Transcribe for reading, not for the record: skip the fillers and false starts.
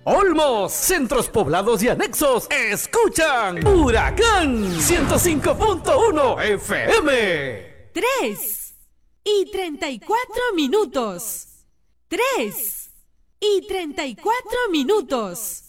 Olmos, centros poblados y anexos, escuchan Huracán 105.1 FM. 3:34. 3:34.